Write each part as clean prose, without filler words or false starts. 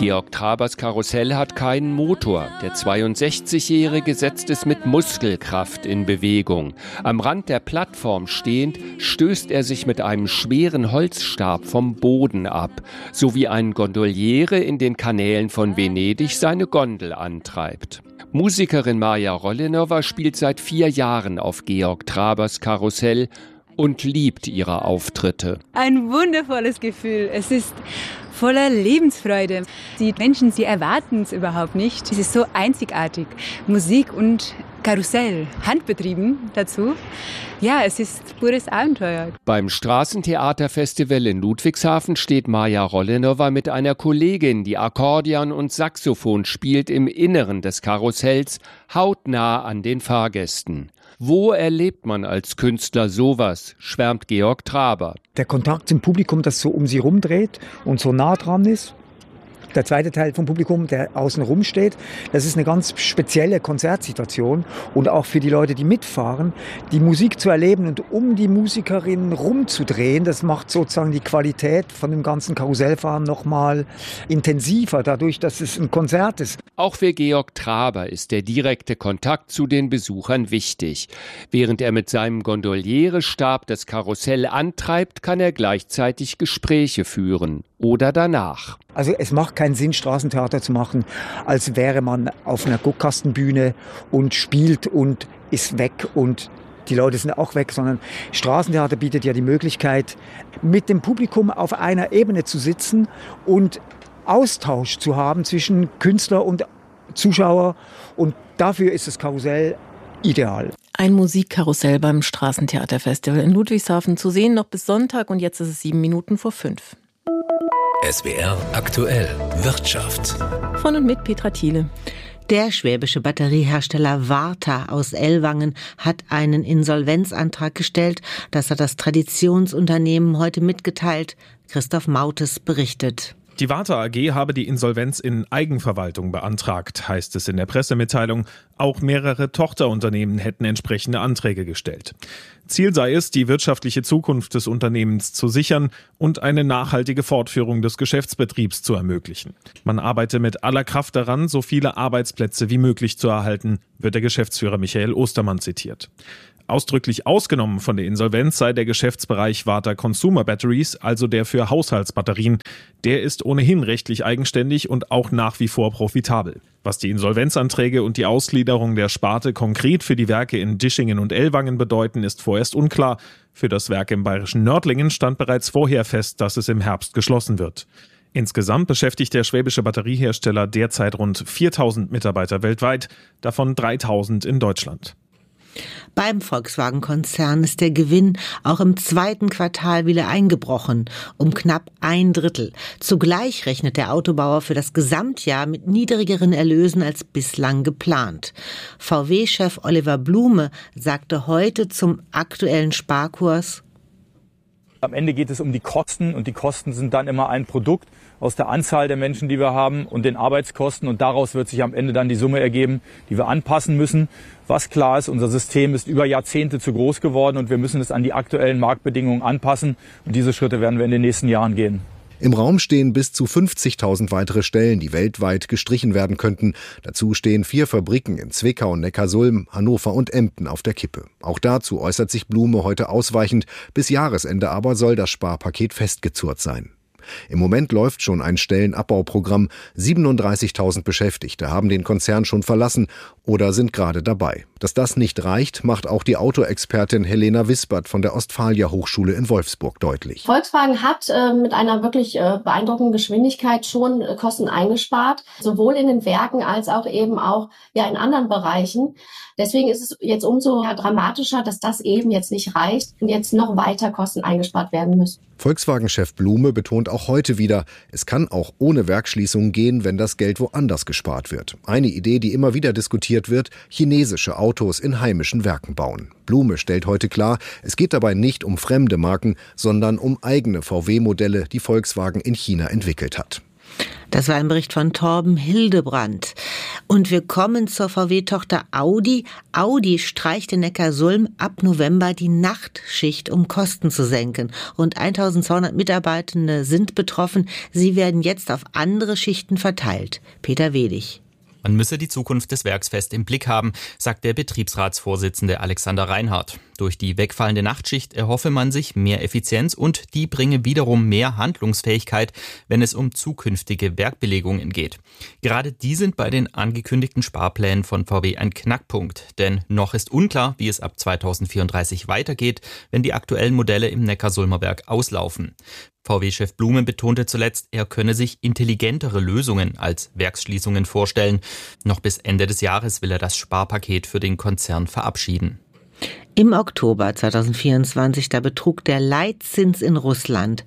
Georg Trabers Karussell hat keinen Motor. Der 62-Jährige setzt es mit Muskelkraft in Bewegung. Am Rand der Plattform stehend stößt er sich mit einem schweren Holzstab vom Boden ab, so wie ein Gondoliere in den Kanälen von Venedig seine Gondel antreibt. Musikerin Maja Rollinova spielt seit 4 Jahren auf Georg Trabers Karussell und liebt ihre Auftritte. Ein wundervolles Gefühl. Es ist voller Lebensfreude. Die Menschen, sie erwarten es überhaupt nicht. Es ist so einzigartig. Musik und Karussell, handbetrieben dazu. Ja, es ist pures Abenteuer. Beim Straßentheaterfestival in Ludwigshafen steht Maja Rollinova mit einer Kollegin, die Akkordeon und Saxophon spielt, im Inneren des Karussells, hautnah an den Fahrgästen. Wo erlebt man als Künstler sowas, schwärmt Georg Traber. Der Kontakt zum Publikum, das so um sie rumdreht und so nah dran ist. Der zweite Teil vom Publikum, der außen rum steht, das ist eine ganz spezielle Konzertsituation. Und auch für die Leute, die mitfahren, die Musik zu erleben und um die Musikerinnen rumzudrehen, das macht sozusagen die Qualität von dem ganzen Karussellfahren nochmal intensiver, dadurch, dass es ein Konzert ist. Auch für Georg Traber ist der direkte Kontakt zu den Besuchern wichtig. Während er mit seinem Gondolierestab das Karussell antreibt, kann er gleichzeitig Gespräche führen. Oder danach. Also es macht keinen Sinn, Straßentheater zu machen, als wäre man auf einer Guckkastenbühne und spielt und ist weg und die Leute sind auch weg, sondern Straßentheater bietet ja die Möglichkeit, mit dem Publikum auf einer Ebene zu sitzen und Austausch zu haben zwischen Künstler und Zuschauer, und dafür ist das Karussell ideal. Ein Musikkarussell beim Straßentheaterfestival in Ludwigshafen zu sehen, noch bis Sonntag, und jetzt ist es 7:05. SWR aktuell Wirtschaft. Von und mit Petra Thiele. Der schwäbische Batteriehersteller Varta aus Ellwangen hat einen Insolvenzantrag gestellt. Das hat das Traditionsunternehmen heute mitgeteilt. Christoph Mautes berichtet. Die Varta AG habe die Insolvenz in Eigenverwaltung beantragt, heißt es in der Pressemitteilung. Auch mehrere Tochterunternehmen hätten entsprechende Anträge gestellt. Ziel sei es, die wirtschaftliche Zukunft des Unternehmens zu sichern und eine nachhaltige Fortführung des Geschäftsbetriebs zu ermöglichen. Man arbeite mit aller Kraft daran, so viele Arbeitsplätze wie möglich zu erhalten, wird der Geschäftsführer Michael Ostermann zitiert. Ausdrücklich ausgenommen von der Insolvenz sei der Geschäftsbereich Varta Consumer Batteries, also der für Haushaltsbatterien. Der ist ohnehin rechtlich eigenständig und auch nach wie vor profitabel. Was die Insolvenzanträge und die Ausgliederung der Sparte konkret für die Werke in Dischingen und Ellwangen bedeuten, ist vorerst unklar. Für das Werk im bayerischen Nördlingen stand bereits vorher fest, dass es im Herbst geschlossen wird. Insgesamt beschäftigt der schwäbische Batteriehersteller derzeit rund 4.000 Mitarbeiter weltweit, davon 3.000 in Deutschland. Beim Volkswagen-Konzern ist der Gewinn auch im zweiten Quartal wieder eingebrochen, um knapp 1/3. Zugleich rechnet der Autobauer für das Gesamtjahr mit niedrigeren Erlösen als bislang geplant. VW-Chef Oliver Blume sagte heute zum aktuellen Sparkurs: Am Ende geht es um die Kosten, und die Kosten sind dann immer ein Produkt aus der Anzahl der Menschen, die wir haben, und den Arbeitskosten, und daraus wird sich am Ende dann die Summe ergeben, die wir anpassen müssen. Was klar ist, unser System ist über Jahrzehnte zu groß geworden und wir müssen es an die aktuellen Marktbedingungen anpassen, und diese Schritte werden wir in den nächsten Jahren gehen. Im Raum stehen bis zu 50.000 weitere Stellen, die weltweit gestrichen werden könnten. Dazu stehen 4 Fabriken in Zwickau, Neckarsulm, Hannover und Emden auf der Kippe. Auch dazu äußert sich Blume heute ausweichend. Bis Jahresende aber soll das Sparpaket festgezurrt sein. Im Moment läuft schon ein Stellenabbauprogramm. 37.000 Beschäftigte haben den Konzern schon verlassen oder sind gerade dabei. Dass das nicht reicht, macht auch die Autoexpertin Helena Wispert von der Ostfalia Hochschule in Wolfsburg deutlich. Volkswagen hat mit einer wirklich beeindruckenden Geschwindigkeit schon Kosten eingespart, sowohl in den Werken als auch eben auch in anderen Bereichen. Deswegen ist es jetzt umso dramatischer, dass das eben jetzt nicht reicht und jetzt noch weiter Kosten eingespart werden müssen. Volkswagen-Chef Blume betont auch heute wieder, es kann auch ohne Werksschließungen gehen, wenn das Geld woanders gespart wird. Eine Idee, die immer wieder diskutiert wird: chinesische Autos in heimischen Werken bauen. Blume stellt heute klar, es geht dabei nicht um fremde Marken, sondern um eigene VW-Modelle, die Volkswagen in China entwickelt hat. Das war ein Bericht von Torben Hildebrandt. Und wir kommen zur VW-Tochter Audi. Audi streicht in Neckarsulm ab November die Nachtschicht, um Kosten zu senken. Rund 1200 Mitarbeitende sind betroffen. Sie werden jetzt auf andere Schichten verteilt. Peter Wedig. Man müsse die Zukunft des Werks fest im Blick haben, sagt der Betriebsratsvorsitzende Alexander Reinhardt. Durch die wegfallende Nachtschicht erhoffe man sich mehr Effizienz und die bringe wiederum mehr Handlungsfähigkeit, wenn es um zukünftige Werkbelegungen geht. Gerade die sind bei den angekündigten Sparplänen von VW ein Knackpunkt, denn noch ist unklar, wie es ab 2034 weitergeht, wenn die aktuellen Modelle im Neckarsulmer Werk auslaufen. VW-Chef Blume betonte zuletzt, er könne sich intelligentere Lösungen als Werksschließungen vorstellen. Noch bis Ende des Jahres will er das Sparpaket für den Konzern verabschieden. Im Oktober 2024, da betrug der Leitzins in Russland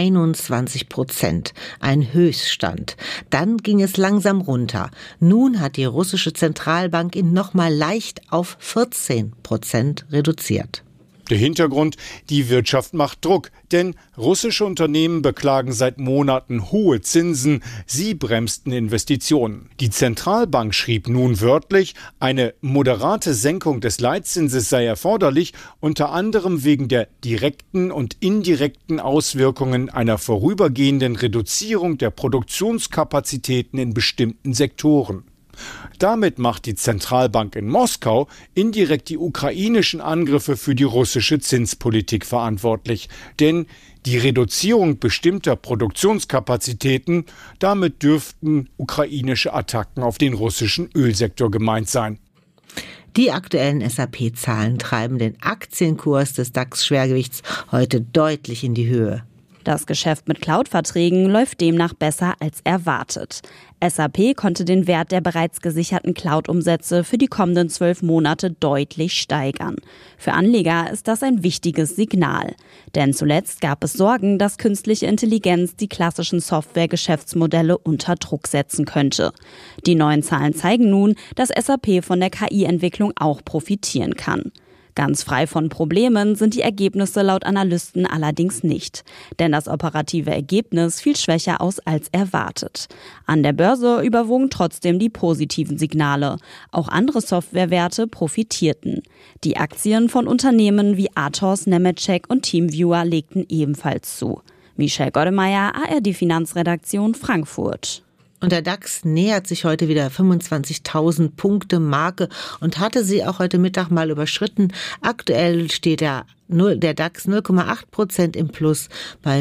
21%, ein Höchststand. Dann ging es langsam runter. Nun hat die russische Zentralbank ihn nochmal leicht auf 14% reduziert. Der Hintergrund: Die Wirtschaft macht Druck, denn russische Unternehmen beklagen seit Monaten hohe Zinsen. Sie bremsten Investitionen. Die Zentralbank schrieb nun wörtlich, eine moderate Senkung des Leitzinses sei erforderlich, unter anderem wegen der direkten und indirekten Auswirkungen einer vorübergehenden Reduzierung der Produktionskapazitäten in bestimmten Sektoren. Damit macht die Zentralbank in Moskau indirekt die ukrainischen Angriffe für die russische Zinspolitik verantwortlich. Denn die Reduzierung bestimmter Produktionskapazitäten, damit dürften ukrainische Attacken auf den russischen Ölsektor gemeint sein. Die aktuellen SAP-Zahlen treiben den Aktienkurs des DAX-Schwergewichts heute deutlich in die Höhe. Das Geschäft mit Cloud-Verträgen läuft demnach besser als erwartet. SAP konnte den Wert der bereits gesicherten Cloud-Umsätze für die kommenden 12 Monate deutlich steigern. Für Anleger ist das ein wichtiges Signal. Denn zuletzt gab es Sorgen, dass künstliche Intelligenz die klassischen Software-Geschäftsmodelle unter Druck setzen könnte. Die neuen Zahlen zeigen nun, dass SAP von der KI-Entwicklung auch profitieren kann. Ganz frei von Problemen sind die Ergebnisse laut Analysten allerdings nicht. Denn das operative Ergebnis fiel schwächer aus als erwartet. An der Börse überwogen trotzdem die positiven Signale. Auch andere Softwarewerte profitierten. Die Aktien von Unternehmen wie Athos, Nemetschek und Teamviewer legten ebenfalls zu. Michelle Goddemeyer, ARD Finanzredaktion, Frankfurt. Und der DAX nähert sich heute wieder 25.000 Punkte Marke und hatte sie auch heute Mittag mal überschritten. Aktuell steht der DAX 0,8% im Plus bei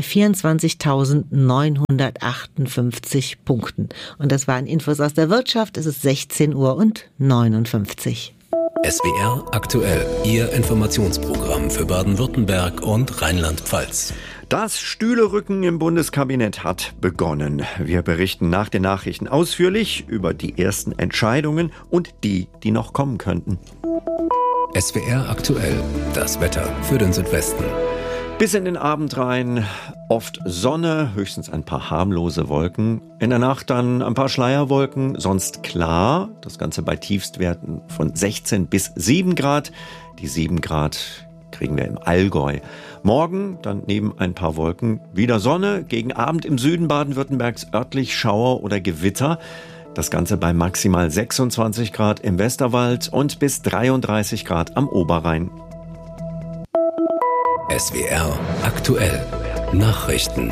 24.958 Punkten. Und das waren Infos aus der Wirtschaft. Es ist 16:59 Uhr. SWR aktuell, Ihr Informationsprogramm für Baden-Württemberg und Rheinland-Pfalz. Das Stühlerücken im Bundeskabinett hat begonnen. Wir berichten nach den Nachrichten ausführlich über die ersten Entscheidungen und die noch kommen könnten. SWR aktuell, das Wetter für den Südwesten. Bis in den Abend rein oft Sonne, höchstens ein paar harmlose Wolken. In der Nacht dann ein paar Schleierwolken, sonst klar. Das Ganze bei Tiefstwerten von 16 bis 7 Grad. Die 7 Grad kriegen wir im Allgäu. Morgen dann neben ein paar Wolken wieder Sonne. Gegen Abend im Süden Baden-Württembergs örtlich Schauer oder Gewitter. Das Ganze bei maximal 26 Grad im Westerwald und bis 33 Grad am Oberrhein. SWR aktuell. Nachrichten.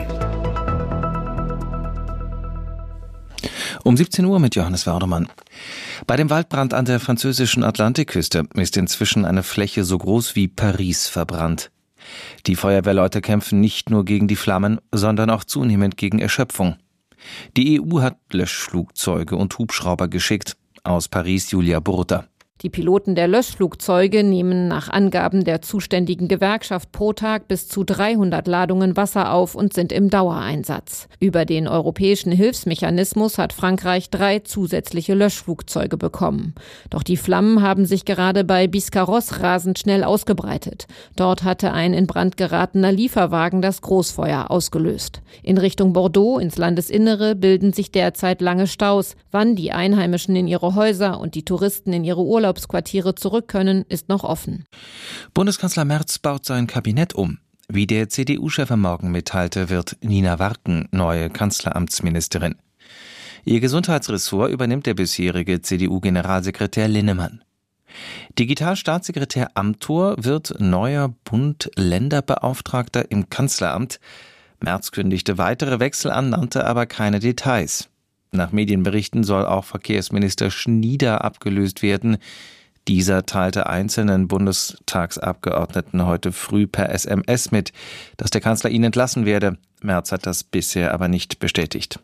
Um 17 Uhr mit Johannes Wördermann. Bei dem Waldbrand an der französischen Atlantikküste ist inzwischen eine Fläche so groß wie Paris verbrannt. Die Feuerwehrleute kämpfen nicht nur gegen die Flammen, sondern auch zunehmend gegen Erschöpfung. Die EU hat Löschflugzeuge und Hubschrauber geschickt. Aus Paris Julia Burda. Die Piloten der Löschflugzeuge nehmen nach Angaben der zuständigen Gewerkschaft pro Tag bis zu 300 Ladungen Wasser auf und sind im Dauereinsatz. Über den europäischen Hilfsmechanismus hat Frankreich 3 zusätzliche Löschflugzeuge bekommen. Doch die Flammen haben sich gerade bei Biscarrosse rasend schnell ausgebreitet. Dort hatte ein in Brand geratener Lieferwagen das Großfeuer ausgelöst. In Richtung Bordeaux, ins Landesinnere, bilden sich derzeit lange Staus. Wann die Einheimischen in ihre Häuser und die Touristen in ihre Urlaubsquartiere zurück können, ist noch offen. Bundeskanzler Merz baut sein Kabinett um. Wie der CDU-Chef am Morgen mitteilte, wird Nina Warken neue Kanzleramtsministerin. Ihr Gesundheitsressort übernimmt der bisherige CDU-Generalsekretär Linnemann. Digitalstaatssekretär Amthor wird neuer Bund-Länder-Beauftragter im Kanzleramt. Merz kündigte weitere Wechsel an, nannte aber keine Details. Nach Medienberichten soll auch Verkehrsminister Schnieder abgelöst werden. Dieser teilte einzelnen Bundestagsabgeordneten heute früh per SMS mit, dass der Kanzler ihn entlassen werde. Merz hat das bisher aber nicht bestätigt.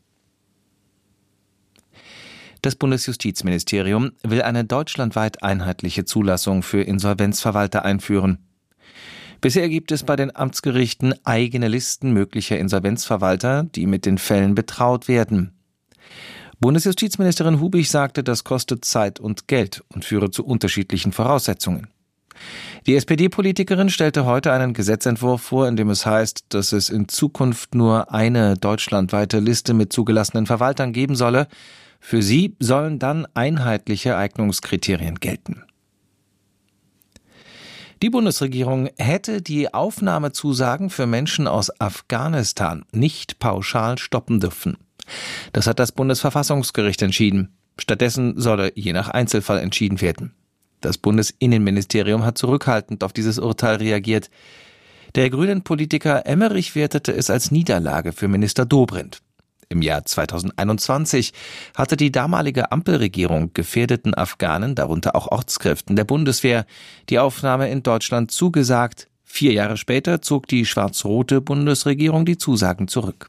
Das Bundesjustizministerium will eine deutschlandweit einheitliche Zulassung für Insolvenzverwalter einführen. Bisher gibt es bei den Amtsgerichten eigene Listen möglicher Insolvenzverwalter, die mit den Fällen betraut werden. Bundesjustizministerin Hubig sagte, das kostet Zeit und Geld und führe zu unterschiedlichen Voraussetzungen. Die SPD-Politikerin stellte heute einen Gesetzentwurf vor, in dem es heißt, dass es in Zukunft nur eine deutschlandweite Liste mit zugelassenen Verwaltern geben solle. Für sie sollen dann einheitliche Eignungskriterien gelten. Die Bundesregierung hätte die Aufnahmezusagen für Menschen aus Afghanistan nicht pauschal stoppen dürfen. Das hat das Bundesverfassungsgericht entschieden. Stattdessen solle je nach Einzelfall entschieden werden. Das Bundesinnenministerium hat zurückhaltend auf dieses Urteil reagiert. Der grünen Politiker Emmerich wertete es als Niederlage für Minister Dobrindt. Im Jahr 2021 hatte die damalige Ampelregierung gefährdeten Afghanen, darunter auch Ortskräften der Bundeswehr, die Aufnahme in Deutschland zugesagt. 4 Jahre später zog die schwarz-rote Bundesregierung die Zusagen zurück.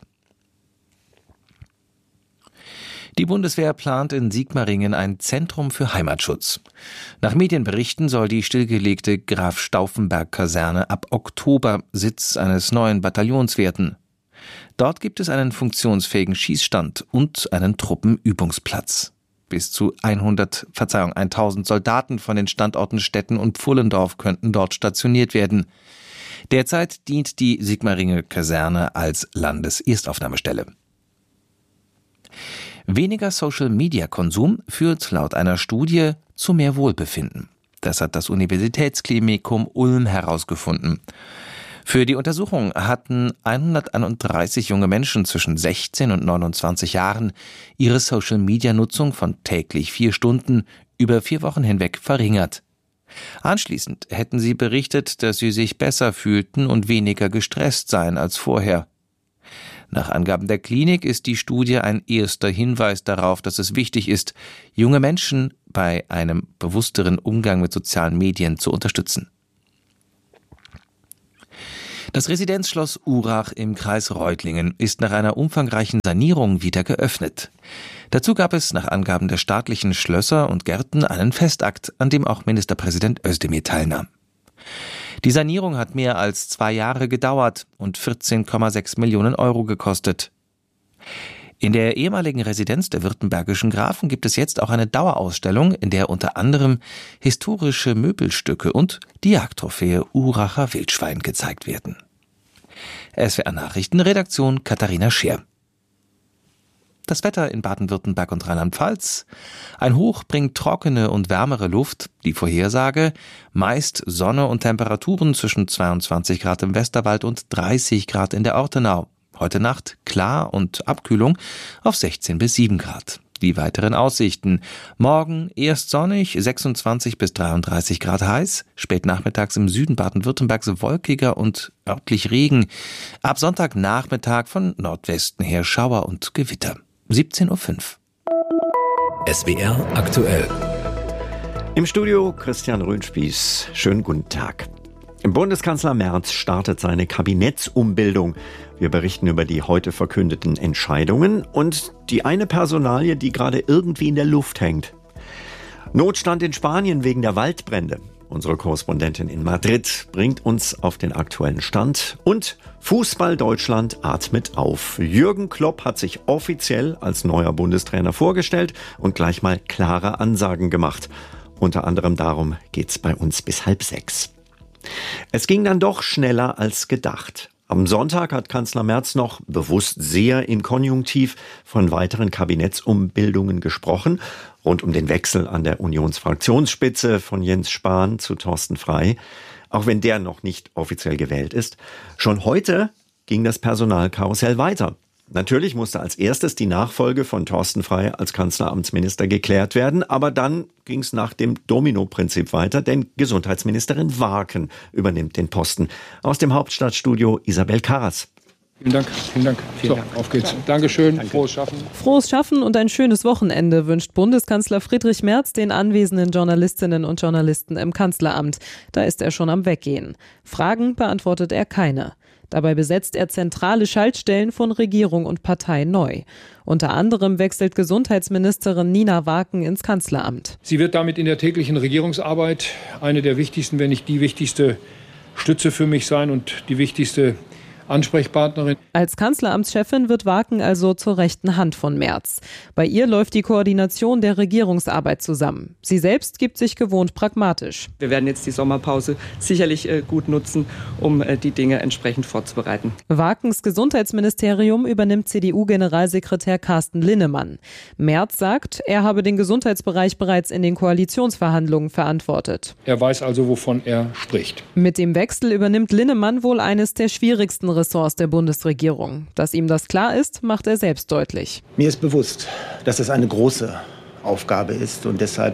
Die Bundeswehr plant in Sigmaringen ein Zentrum für Heimatschutz. Nach Medienberichten soll die stillgelegte Graf-Stauffenberg-Kaserne ab Oktober Sitz eines neuen Bataillons werden. Dort gibt es einen funktionsfähigen Schießstand und einen Truppenübungsplatz. Bis zu 1000 Soldaten von den Standorten Stetten und Pfullendorf könnten dort stationiert werden. Derzeit dient die Sigmaringer Kaserne als Landeserstaufnahmestelle. Weniger Social-Media-Konsum führt laut einer Studie zu mehr Wohlbefinden. Das hat das Universitätsklinikum Ulm herausgefunden. Für die Untersuchung hatten 131 junge Menschen zwischen 16 und 29 Jahren ihre Social-Media-Nutzung von täglich 4 Stunden über 4 Wochen hinweg verringert. Anschließend hätten sie berichtet, dass sie sich besser fühlten und weniger gestresst seien als vorher. Nach Angaben der Klinik ist die Studie ein erster Hinweis darauf, dass es wichtig ist, junge Menschen bei einem bewussteren Umgang mit sozialen Medien zu unterstützen. Das Residenzschloss Urach im Kreis Reutlingen ist nach einer umfangreichen Sanierung wieder geöffnet. Dazu gab es nach Angaben der staatlichen Schlösser und Gärten einen Festakt, an dem auch Ministerpräsident Özdemir teilnahm. Die Sanierung hat mehr als 2 Jahre gedauert und 14,6 Millionen Euro gekostet. In der ehemaligen Residenz der württembergischen Grafen gibt es jetzt auch eine Dauerausstellung, in der unter anderem historische Möbelstücke und die Jagdtrophäe Uracher Wildschwein gezeigt werden. SWR Nachrichten, Redaktion Katharina Scheer. Das Wetter in Baden-Württemberg und Rheinland-Pfalz. Ein Hoch bringt trockene und wärmere Luft. Die Vorhersage: meist Sonne und Temperaturen zwischen 22 Grad im Westerwald und 30 Grad in der Ortenau. Heute Nacht klar und Abkühlung auf 16 bis 7 Grad. Die weiteren Aussichten: morgen erst sonnig, 26 bis 33 Grad heiß, spät nachmittags im Süden Baden-Württembergs wolkiger und örtlich Regen. Ab Sonntagnachmittag von Nordwesten her Schauer und Gewitter. 17:05 Uhr. SWR aktuell. Im Studio Christian Röhnspieß. Schönen guten Tag. Bundeskanzler Merz startet seine Kabinettsumbildung. Wir berichten über die heute verkündeten Entscheidungen und die eine Personalie, die gerade irgendwie in der Luft hängt. Notstand in Spanien wegen der Waldbrände. Unsere Korrespondentin in Madrid bringt uns auf den aktuellen Stand. Und Fußball Deutschland atmet auf. Jürgen Klopp hat sich offiziell als neuer Bundestrainer vorgestellt und gleich mal klare Ansagen gemacht. Unter anderem darum geht's bei uns bis 5:30. Es ging dann doch schneller als gedacht. Am Sonntag hat Kanzler Merz noch, bewusst sehr im Konjunktiv, von weiteren Kabinettsumbildungen gesprochen, rund um den Wechsel an der Unionsfraktionsspitze von Jens Spahn zu Thorsten Frey, auch wenn der noch nicht offiziell gewählt ist. Schon heute ging das Personalkarussell weiter. Natürlich musste als erstes die Nachfolge von Thorsten Frey als Kanzleramtsminister geklärt werden, aber dann ging es nach dem Domino-Prinzip weiter, denn Gesundheitsministerin Warken übernimmt den Posten. Aus dem Hauptstadtstudio Isabel Karas. Vielen Dank. So, auf geht's. Dankeschön. Danke. Frohes Schaffen. Frohes Schaffen und ein schönes Wochenende wünscht Bundeskanzler Friedrich Merz den anwesenden Journalistinnen und Journalisten im Kanzleramt. Da ist er schon am Weggehen. Fragen beantwortet er keine. Dabei besetzt er zentrale Schaltstellen von Regierung und Partei neu. Unter anderem wechselt Gesundheitsministerin Nina Warken ins Kanzleramt. Sie wird damit in der täglichen Regierungsarbeit eine der wichtigsten, wenn nicht die wichtigste Stütze für mich sein und die wichtigste Ansprechpartnerin. Als Kanzleramtschefin wird Warken also zur rechten Hand von Merz. Bei ihr läuft die Koordination der Regierungsarbeit zusammen. Sie selbst gibt sich gewohnt pragmatisch. Wir werden jetzt die Sommerpause sicherlich gut nutzen, um die Dinge entsprechend vorzubereiten. Warkens Gesundheitsministerium übernimmt CDU-Generalsekretär Carsten Linnemann. Merz sagt, er habe den Gesundheitsbereich bereits in den Koalitionsverhandlungen verantwortet. Er weiß also, wovon er spricht. Mit dem Wechsel übernimmt Linnemann wohl eines der schwierigsten Ressorts der Bundesregierung. Dass ihm das klar ist, macht er selbst deutlich. Mir ist bewusst, dass es eine große Aufgabe ist und deshalb,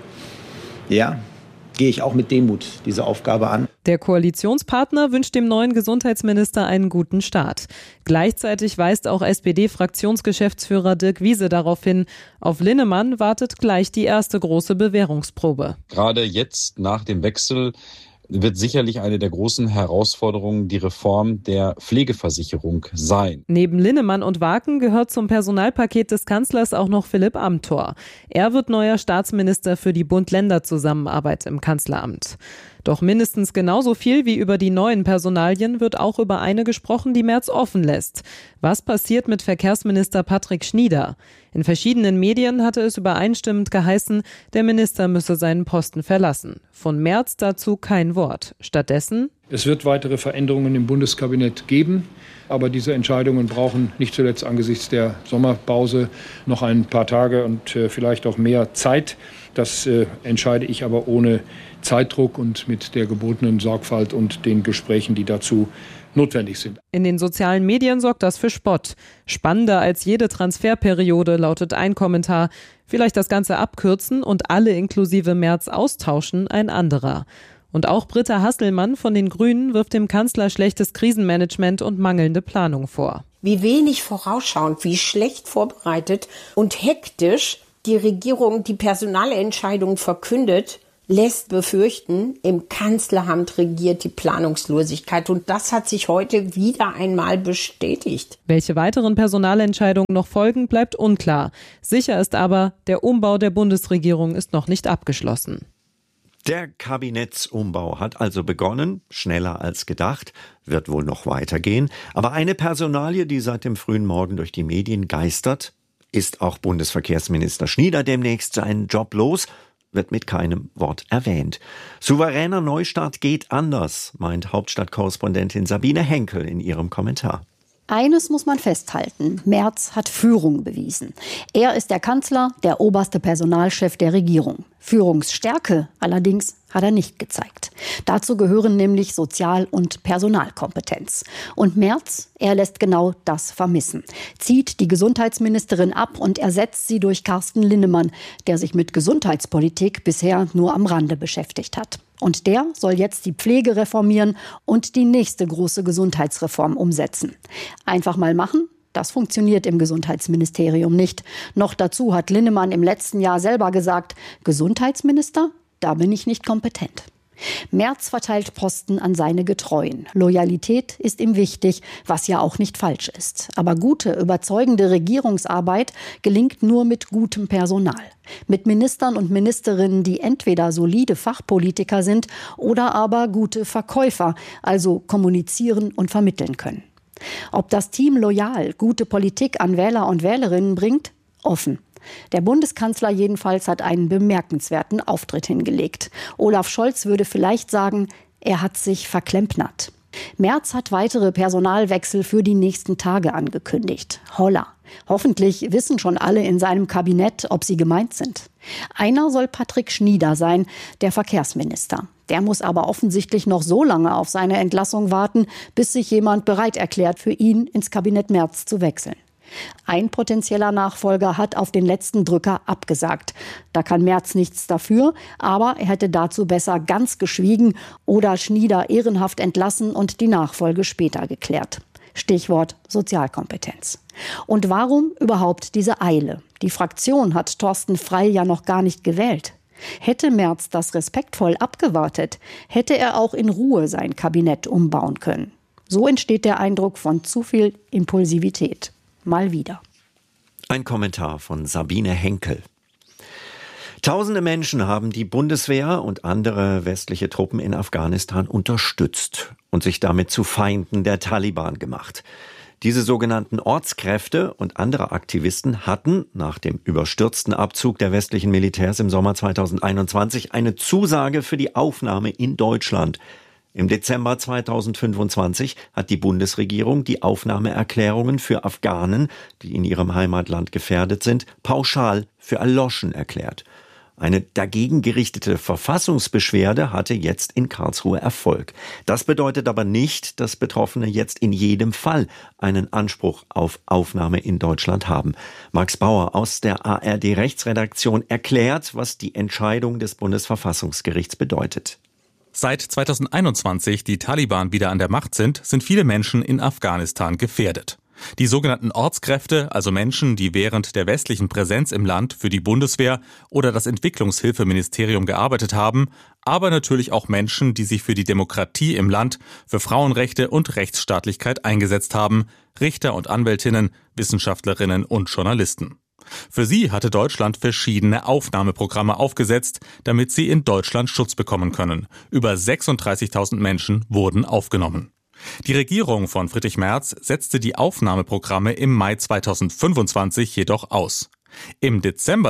gehe ich auch mit Demut diese Aufgabe an. Der Koalitionspartner wünscht dem neuen Gesundheitsminister einen guten Start. Gleichzeitig weist auch SPD-Fraktionsgeschäftsführer Dirk Wiese darauf hin, auf Linnemann wartet gleich die erste große Bewährungsprobe. Gerade jetzt nach dem Wechsel wird sicherlich eine der großen Herausforderungen die Reform der Pflegeversicherung sein. Neben Linnemann und Warken gehört zum Personalpaket des Kanzlers auch noch Philipp Amthor. Er wird neuer Staatsminister für die Bund-Länder-Zusammenarbeit im Kanzleramt. Doch mindestens genauso viel wie über die neuen Personalien wird auch über eine gesprochen, die Merz offen lässt. Was passiert mit Verkehrsminister Patrick Schnieder? In verschiedenen Medien hatte es übereinstimmend geheißen, der Minister müsse seinen Posten verlassen. Von Merz dazu kein Wort. Stattdessen: Es wird weitere Veränderungen im Bundeskabinett geben, aber diese Entscheidungen brauchen nicht zuletzt angesichts der Sommerpause noch ein paar Tage und vielleicht auch mehr Zeit. Das entscheide ich aber ohne Zeitdruck und mit der gebotenen Sorgfalt und den Gesprächen, die dazu notwendig sind. In den sozialen Medien sorgt das für Spott. Spannender als jede Transferperiode lautet ein Kommentar. Vielleicht das Ganze abkürzen und alle inklusive Merz austauschen, ein anderer. Und auch Britta Hasselmann von den Grünen wirft dem Kanzler schlechtes Krisenmanagement und mangelnde Planung vor. Wie wenig vorausschauend, wie schlecht vorbereitet und hektisch die Regierung die Personalentscheidungen verkündet, lässt befürchten, im Kanzleramt regiert die Planungslosigkeit. Und das hat sich heute wieder einmal bestätigt. Welche weiteren Personalentscheidungen noch folgen, bleibt unklar. Sicher ist aber, der Umbau der Bundesregierung ist noch nicht abgeschlossen. Der Kabinettsumbau hat also begonnen, schneller als gedacht, wird wohl noch weitergehen. Aber eine Personalie, die seit dem frühen Morgen durch die Medien geistert, ist auch Bundesverkehrsminister Schnieder demnächst seinen Job los, wird mit keinem Wort erwähnt. Souveräner Neustart geht anders, meint Hauptstadtkorrespondentin Sabine Henkel in ihrem Kommentar. Eines muss man festhalten. Merz hat Führung bewiesen. Er ist der Kanzler, der oberste Personalchef der Regierung. Führungsstärke allerdings hat er nicht gezeigt. Dazu gehören nämlich Sozial- und Personalkompetenz. Und Merz, er lässt genau das vermissen. Zieht die Gesundheitsministerin ab und ersetzt sie durch Carsten Linnemann, der sich mit Gesundheitspolitik bisher nur am Rande beschäftigt hat. Und der soll jetzt die Pflege reformieren und die nächste große Gesundheitsreform umsetzen. Einfach mal machen? Das funktioniert im Gesundheitsministerium nicht. Noch dazu hat Linnemann im letzten Jahr selber gesagt, Gesundheitsminister, da bin ich nicht kompetent. Merz verteilt Posten an seine Getreuen. Loyalität ist ihm wichtig, was ja auch nicht falsch ist. Aber gute, überzeugende Regierungsarbeit gelingt nur mit gutem Personal. Mit Ministern und Ministerinnen, die entweder solide Fachpolitiker sind oder aber gute Verkäufer, also kommunizieren und vermitteln können. Ob das Team loyal gute Politik an Wähler und Wählerinnen bringt? Offen. Der Bundeskanzler jedenfalls hat einen bemerkenswerten Auftritt hingelegt. Olaf Scholz würde vielleicht sagen, er hat sich verklempnert. Merz hat weitere Personalwechsel für die nächsten Tage angekündigt. Holla. Hoffentlich wissen schon alle in seinem Kabinett, ob sie gemeint sind. Einer soll Patrick Schnieder sein, der Verkehrsminister. Der muss aber offensichtlich noch so lange auf seine Entlassung warten, bis sich jemand bereit erklärt, für ihn ins Kabinett Merz zu wechseln. Ein potenzieller Nachfolger hat auf den letzten Drücker abgesagt. Da kann Merz nichts dafür, aber er hätte dazu besser ganz geschwiegen oder Schnieder ehrenhaft entlassen und die Nachfolge später geklärt. Stichwort Sozialkompetenz. Und warum überhaupt diese Eile? Die Fraktion hat Thorsten Frey ja noch gar nicht gewählt. Hätte Merz das respektvoll abgewartet, hätte er auch in Ruhe sein Kabinett umbauen können. So entsteht der Eindruck von zu viel Impulsivität. Mal wieder. Ein Kommentar von Sabine Henkel. Tausende Menschen haben die Bundeswehr und andere westliche Truppen in Afghanistan unterstützt und sich damit zu Feinden der Taliban gemacht. Diese sogenannten Ortskräfte und andere Aktivisten hatten nach dem überstürzten Abzug der westlichen Militärs im Sommer 2021 eine Zusage für die Aufnahme in Deutschland. Im Dezember 2025 hat die Bundesregierung die Aufnahmeerklärungen für Afghanen, die in ihrem Heimatland gefährdet sind, pauschal für erloschen erklärt. Eine dagegen gerichtete Verfassungsbeschwerde hatte jetzt in Karlsruhe Erfolg. Das bedeutet aber nicht, dass Betroffene jetzt in jedem Fall einen Anspruch auf Aufnahme in Deutschland haben. Max Bauer aus der ARD-Rechtsredaktion erklärt, was die Entscheidung des Bundesverfassungsgerichts bedeutet. Seit 2021 die Taliban wieder an der Macht sind viele Menschen in Afghanistan gefährdet. Die sogenannten Ortskräfte, also Menschen, die während der westlichen Präsenz im Land für die Bundeswehr oder das Entwicklungshilfeministerium gearbeitet haben, aber natürlich auch Menschen, die sich für die Demokratie im Land, für Frauenrechte und Rechtsstaatlichkeit eingesetzt haben, Richter und Anwältinnen, Wissenschaftlerinnen und Journalisten. Für sie hatte Deutschland verschiedene Aufnahmeprogramme aufgesetzt, damit sie in Deutschland Schutz bekommen können. Über 36.000 Menschen wurden aufgenommen. Die Regierung von Friedrich Merz setzte die Aufnahmeprogramme im Mai 2025 jedoch aus. Im Dezember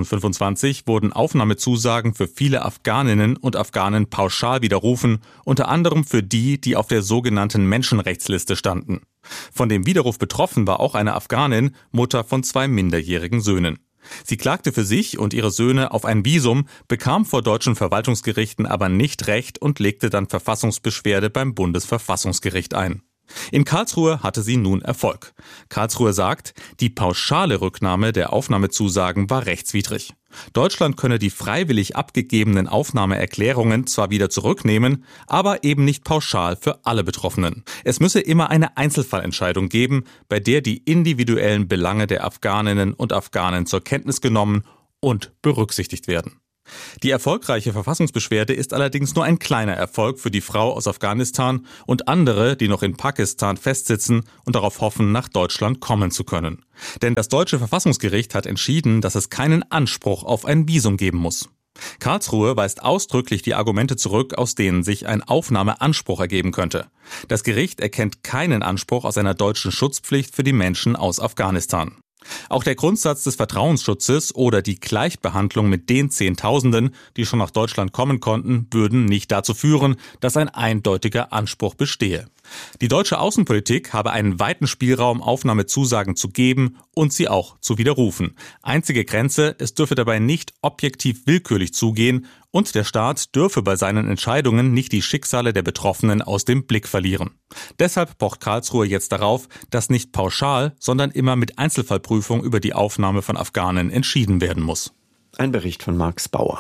2025 wurden Aufnahmezusagen für viele Afghaninnen und Afghanen pauschal widerrufen, unter anderem für die, die auf der sogenannten Menschenrechtsliste standen. Von dem Widerruf betroffen war auch eine Afghanin, Mutter von 2 minderjährigen Söhnen. Sie klagte für sich und ihre Söhne auf ein Visum, bekam vor deutschen Verwaltungsgerichten aber nicht Recht und legte dann Verfassungsbeschwerde beim Bundesverfassungsgericht ein. In Karlsruhe hatte sie nun Erfolg. Karlsruhe sagt, die pauschale Rücknahme der Aufnahmezusagen war rechtswidrig. Deutschland könne die freiwillig abgegebenen Aufnahmeerklärungen zwar wieder zurücknehmen, aber eben nicht pauschal für alle Betroffenen. Es müsse immer eine Einzelfallentscheidung geben, bei der die individuellen Belange der Afghaninnen und Afghanen zur Kenntnis genommen und berücksichtigt werden. Die erfolgreiche Verfassungsbeschwerde ist allerdings nur ein kleiner Erfolg für die Frau aus Afghanistan und andere, die noch in Pakistan festsitzen und darauf hoffen, nach Deutschland kommen zu können. Denn das deutsche Verfassungsgericht hat entschieden, dass es keinen Anspruch auf ein Visum geben muss. Karlsruhe weist ausdrücklich die Argumente zurück, aus denen sich ein Aufnahmeanspruch ergeben könnte. Das Gericht erkennt keinen Anspruch aus einer deutschen Schutzpflicht für die Menschen aus Afghanistan. Auch der Grundsatz des Vertrauensschutzes oder die Gleichbehandlung mit den Zehntausenden, die schon nach Deutschland kommen konnten, würden nicht dazu führen, dass ein eindeutiger Anspruch bestehe. Die deutsche Außenpolitik habe einen weiten Spielraum, Aufnahmezusagen zu geben und sie auch zu widerrufen. Einzige Grenze, es dürfe dabei nicht objektiv willkürlich zugehen und der Staat dürfe bei seinen Entscheidungen nicht die Schicksale der Betroffenen aus dem Blick verlieren. Deshalb pocht Karlsruhe jetzt darauf, dass nicht pauschal, sondern immer mit Einzelfallprüfung über die Aufnahme von Afghanen entschieden werden muss. Ein Bericht von Max Bauer.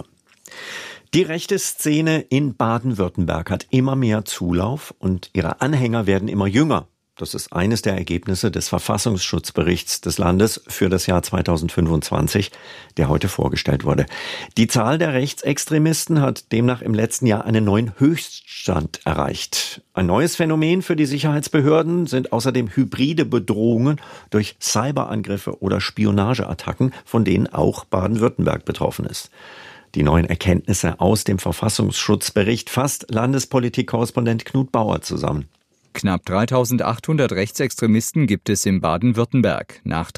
Die rechte Szene in Baden-Württemberg hat immer mehr Zulauf und ihre Anhänger werden immer jünger. Das ist eines der Ergebnisse des Verfassungsschutzberichts des Landes für das Jahr 2025, der heute vorgestellt wurde. Die Zahl der Rechtsextremisten hat demnach im letzten Jahr einen neuen Höchststand erreicht. Ein neues Phänomen für die Sicherheitsbehörden sind außerdem hybride Bedrohungen durch Cyberangriffe oder Spionageattacken, von denen auch Baden-Württemberg betroffen ist. Die neuen Erkenntnisse aus dem Verfassungsschutzbericht fasst Landespolitik-Korrespondent Knut Bauer zusammen. Knapp 3.800 Rechtsextremisten gibt es in Baden-Württemberg. Nach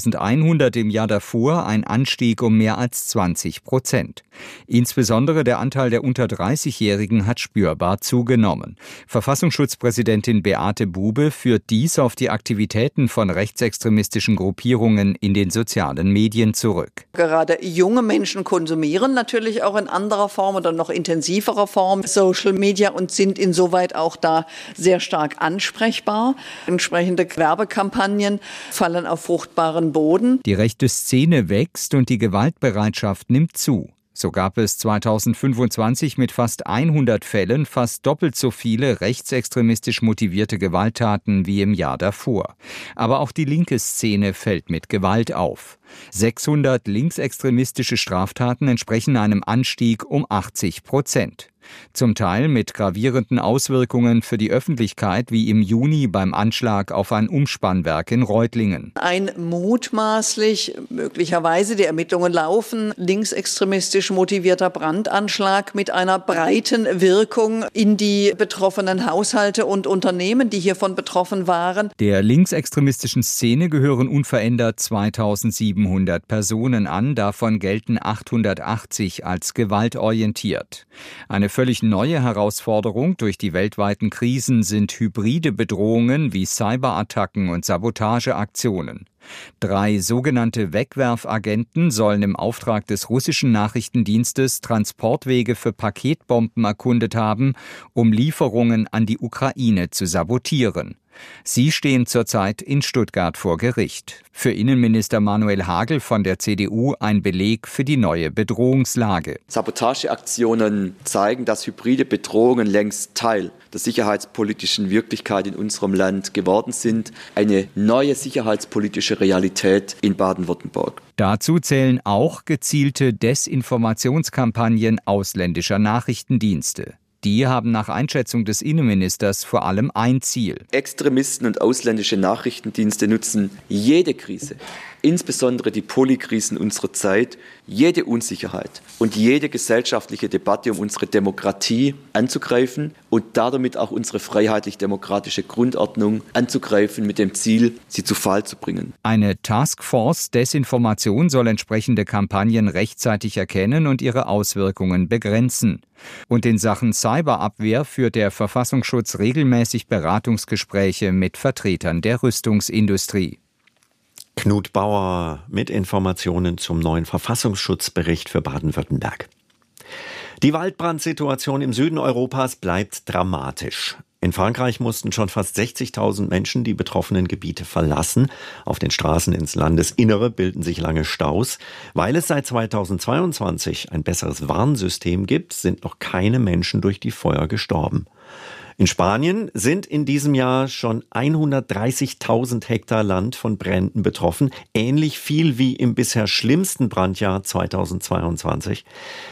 3.100 im Jahr davor ein Anstieg um mehr als 20%. Insbesondere der Anteil der unter 30-Jährigen hat spürbar zugenommen. Verfassungsschutzpräsidentin Beate Bube führt dies auf die Aktivitäten von rechtsextremistischen Gruppierungen in den sozialen Medien zurück. Gerade junge Menschen konsumieren natürlich auch in anderer Form oder noch intensiverer Form Social Media und sind insoweit auch da sehr stark stark ansprechbar. Entsprechende Werbekampagnen fallen auf fruchtbaren Boden. Die rechte Szene wächst und die Gewaltbereitschaft nimmt zu. So gab es 2025 mit fast 100 Fällen fast doppelt so viele rechtsextremistisch motivierte Gewalttaten wie im Jahr davor. Aber auch die linke Szene fällt mit Gewalt auf. 600 linksextremistische Straftaten entsprechen einem Anstieg um 80%. Zum Teil mit gravierenden Auswirkungen für die Öffentlichkeit, wie im Juni beim Anschlag auf ein Umspannwerk in Reutlingen. Ein mutmaßlich, möglicherweise, die Ermittlungen laufen, linksextremistisch motivierter Brandanschlag mit einer breiten Wirkung in die betroffenen Haushalte und Unternehmen, die hiervon betroffen waren. Der linksextremistischen Szene gehören unverändert 2700 Personen an, davon gelten 880 als gewaltorientiert. Eine völlig neue Herausforderung durch die weltweiten Krisen sind hybride Bedrohungen wie Cyberattacken und Sabotageaktionen. 3 sogenannte Wegwerfagenten sollen im Auftrag des russischen Nachrichtendienstes Transportwege für Paketbomben erkundet haben, um Lieferungen an die Ukraine zu sabotieren. Sie stehen zurzeit in Stuttgart vor Gericht. Für Innenminister Manuel Hagel von der CDU ein Beleg für die neue Bedrohungslage. Sabotageaktionen zeigen, dass hybride Bedrohungen längst Teil der sicherheitspolitischen Wirklichkeit in unserem Land geworden sind. Eine neue sicherheitspolitische Realität in Baden-Württemberg. Dazu zählen auch gezielte Desinformationskampagnen ausländischer Nachrichtendienste. Die haben nach Einschätzung des Innenministers vor allem ein Ziel. Extremisten und ausländische Nachrichtendienste nutzen jede Krise, insbesondere die Polykrisen unserer Zeit, jede Unsicherheit und jede gesellschaftliche Debatte, um unsere Demokratie anzugreifen und damit auch unsere freiheitlich-demokratische Grundordnung anzugreifen, mit dem Ziel, sie zu Fall zu bringen. Eine Taskforce Desinformation soll entsprechende Kampagnen rechtzeitig erkennen und ihre Auswirkungen begrenzen. Und in Sachen Cyberabwehr führt der Verfassungsschutz regelmäßig Beratungsgespräche mit Vertretern der Rüstungsindustrie. Knut Bauer mit Informationen zum neuen Verfassungsschutzbericht für Baden-Württemberg. Die Waldbrandsituation im Süden Europas bleibt dramatisch. In Frankreich mussten schon fast 60.000 Menschen die betroffenen Gebiete verlassen. Auf den Straßen ins Landesinnere bilden sich lange Staus. Weil es seit 2022 ein besseres Warnsystem gibt, sind noch keine Menschen durch die Feuer gestorben. In Spanien sind in diesem Jahr schon 130.000 Hektar Land von Bränden betroffen. Ähnlich viel wie im bisher schlimmsten Brandjahr 2022.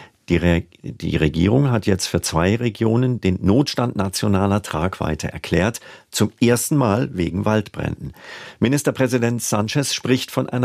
Die Regierung hat jetzt für 2 Regionen den Notstand nationaler Tragweite erklärt, zum ersten Mal wegen Waldbränden. Ministerpräsident Sánchez spricht von einer